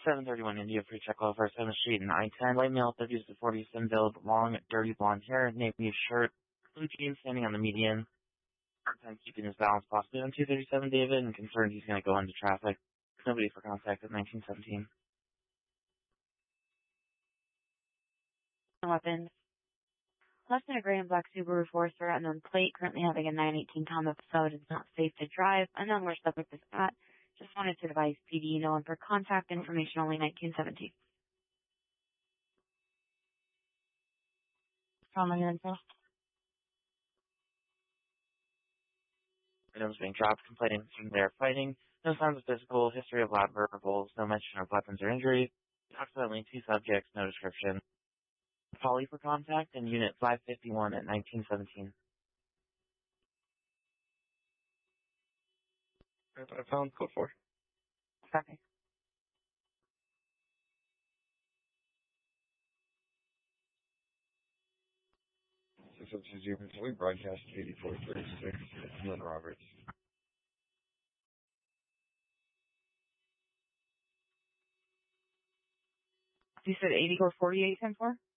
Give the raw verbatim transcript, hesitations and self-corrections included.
seven thirty-one India Free Check Low First on the street in I ten. White male, fifties to forties, thin build, long, dirty blonde hair, navy shirt, blue jeans, standing on the median. Hard time keeping his balance, possibly on two thirty-seven David, and concerned he's going to go into traffic. Nobody for contact at nineteen seventeen. Weapons. Less than a gray and black Subaru Forester, unknown plate, currently having a nine eighteen Tom episode, is not safe to drive. Unknown where subject is at. Just wanted to advise P D, no one for contact, information only nineteen seventeen. Trauma info. Items being dropped, complaining from their fighting. No signs of physical, history of loud verbals, no mention of weapons or injury. Approximately two subjects, no description. Polly for contact and unit five fifty-one at nineteen seventeen. I found code four. Copy. six oh two zero, we broadcast eighty-four thirty-six, Lynn Roberts. You said eighty-four forty-eight ten four?